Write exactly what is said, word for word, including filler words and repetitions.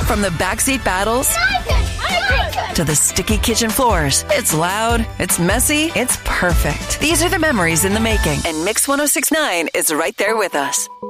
From the backseat battles to the sticky kitchen floors, it's loud, it's messy, it's perfect. These are the memories in the making, and Mix one oh six point nine is right there with us.